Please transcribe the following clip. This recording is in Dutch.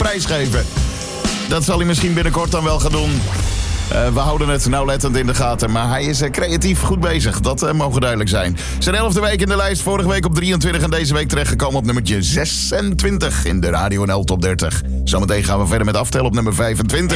prijsgeven. Dat zal hij misschien binnenkort dan wel gaan doen. We houden het nauwlettend in de gaten, maar hij is creatief goed bezig. Dat mogen duidelijk zijn. Zijn 11e week in de lijst, vorige week op 23 en deze week terechtgekomen op nummertje 26 in de Radio NL Top 30. Zometeen gaan we verder met aftellen op nummer 25.